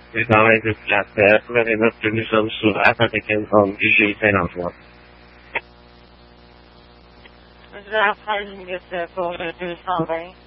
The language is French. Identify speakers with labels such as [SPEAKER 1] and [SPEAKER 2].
[SPEAKER 1] Je travaille depuis la terre, et notre nous sommes sur Atlantic du Saint-Antoine.
[SPEAKER 2] Je vais faire une liste pour le 220.